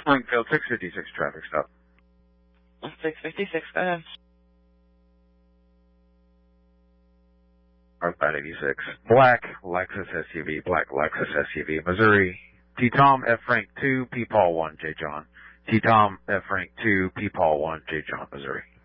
Springfield 656 traffic stop. 656, go ahead. Northbound 86. Black Lexus SUV, Missouri. T-Tom F. Frank 2, P. Paul 1, J. John. T-Tom F. Frank 2, P. Paul 1, J. John, Missouri.